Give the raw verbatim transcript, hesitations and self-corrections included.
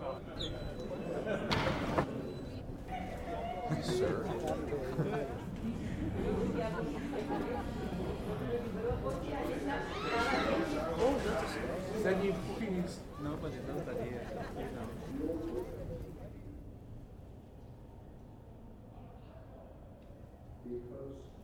Sir. Then you please. Nobody, nobody. You know. Because